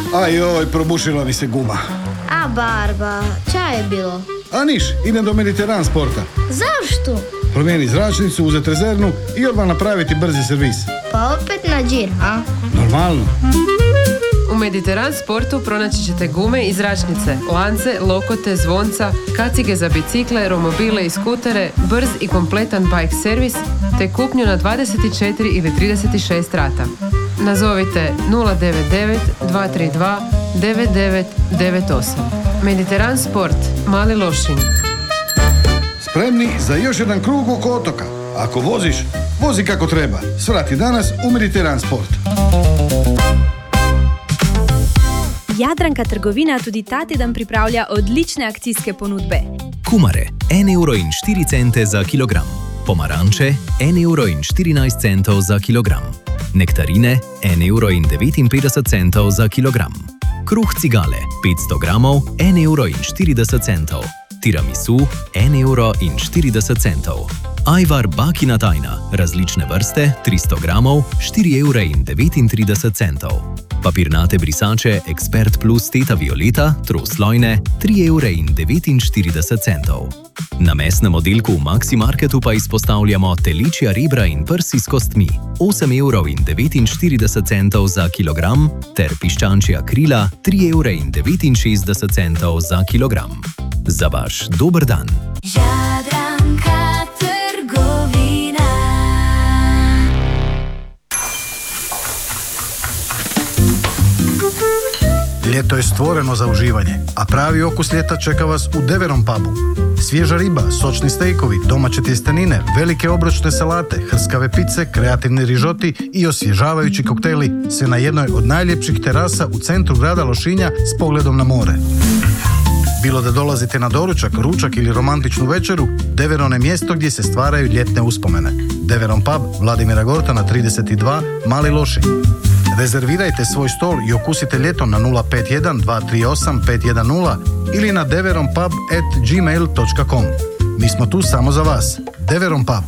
Ajoj, probušila mi se guma. A Barba, ča je bilo? A niš, idem do Mediteran sporta. Zašto? Promijeni zračnicu, uzeti rezervnu i odmah napraviti brzi servis. Pa opet na džir, a? Normalno. U Mediteran sportu pronaći ćete gume i zračnice, lance, lokote, zvonca, kacige za bicikle, romobile i skutere, brz i kompletan bike servis, te kupnju na 24 ili 36 rata. Nazovite 099 232 9998. Mediteran sport, Mali Lošinj. Spremni za još jedan krug oko otoka. Ako voziš, vozi kako treba. Svrati danas u Mediteran sport. Jadranka trgovina tudi ta teden pripravlja odlične akcijske ponudbe. Kumare, 1,04 € za kilogram. Pomaranče, 1,14 € za kilogram. Nektarine, 1,59 € za kilogram. Kruh cigale, 500 gramov, 1,40 €. Tiramisu, 1,40 €. Ajvar bakina tajna, različne vrste, 300 gramov, 4,39 €. Papirnate brisače Expert Plus Teta Violeta, troslojne, 3,49 €. Na mesnem oddelku v Maxi Marketu pa izpostavljamo teličja rebra in prsi s kostmi, 8,49 € za kilogram, ter piščančja krila, 3,69 € za kilogram. Za vaš dober dan. Jadranka trgovina. Ljeto je stvoreno za uživanje, a pravi okus ljeta čeka vas u Deveron pubu. Svježa riba, sočni stejkovi, domaće tjestenine, velike obročne salate, hrskave pice, kreativni rižoti i osvježavajući koktejli, sve na jednoj od najljepših terasa u centru grada Lošinja s pogledom na more. Bilo da dolazite na doručak, ručak ili romantičnu večeru, Deveron je mjesto gdje se stvaraju ljetne uspomene. Deveron pub, Vladimira Gortana 32, Mali Lošinj. Rezervirajte svoj stol i okusite ljeto na 051 238 510 ili na deveronpub@gmail.com. Mi smo tu samo za vas. Deveron pub.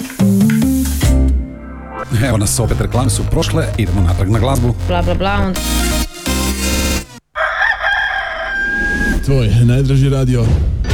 Evo nas, opet reklame su prošle, idemo natrag na glazbu. Bla bla bla. Tvoj najdraži radio.